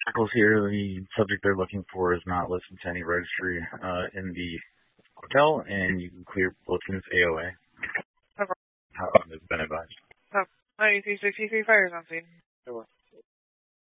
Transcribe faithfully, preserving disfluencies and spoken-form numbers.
Shackles here. The subject they're looking for is not listed to any registry uh, in the hotel, and you can clear both units A O A. No problem. How has been advised? No, ninety-three sixty-three fires on scene.